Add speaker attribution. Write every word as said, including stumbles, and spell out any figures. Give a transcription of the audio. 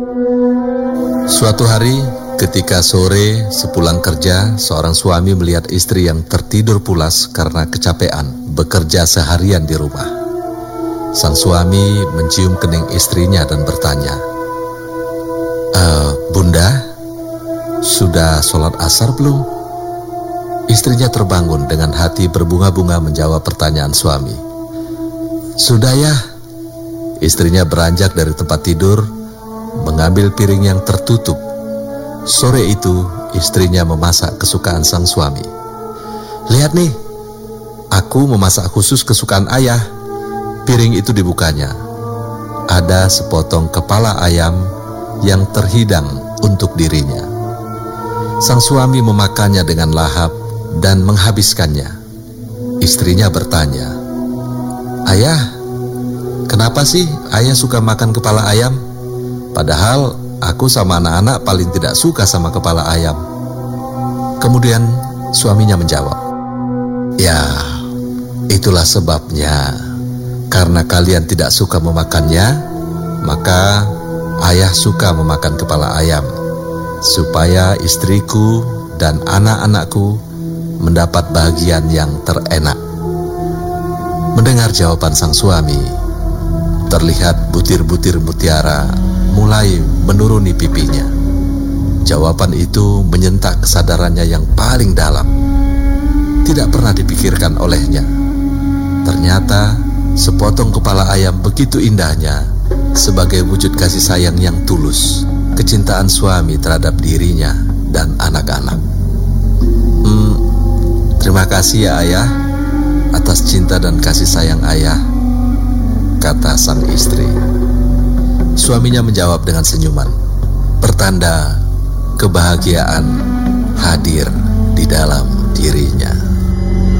Speaker 1: Suatu hari, ketika sore sepulang kerja, seorang suami melihat istri yang tertidur pulas karena kecapean bekerja seharian di rumah. Sang suami mencium kening istrinya dan bertanya, e, Bunda, sudah sholat asar belum? Istrinya terbangun dengan hati berbunga-bunga menjawab pertanyaan suami. Sudah ya. Istrinya beranjak dari tempat tidur, mengambil piring yang tertutup. Sore itu, istrinya memasak kesukaan sang suami. Lihat nih, aku memasak khusus kesukaan ayah. Piring itu dibukanya. Ada sepotong kepala ayam yang terhidang untuk dirinya. Sang suami memakannya dengan lahap dan menghabiskannya. Istrinya bertanya, Ayah, kenapa sih ayah suka makan kepala ayam? Padahal aku sama anak-anak paling tidak suka sama kepala ayam. Kemudian suaminya menjawab, Ya, itulah sebabnya. Karena kalian tidak suka memakannya, maka ayah suka memakan kepala ayam, supaya istriku dan anak-anakku mendapat bahagian yang terenak. Mendengar jawaban sang suami, terlihat butir-butir mutiara mulai menuruni pipinya. Jawaban itu menyentak kesadarannya yang paling dalam. Tidak pernah dipikirkan olehnya. Ternyata sepotong kepala ayam begitu indahnya sebagai wujud kasih sayang yang tulus, kecintaan suami terhadap dirinya dan anak-anak. Hmm, terima kasih ya ayah atas cinta dan kasih sayang ayah, kata sang istri. Suaminya menjawab dengan senyuman, pertanda kebahagiaan hadir di dalam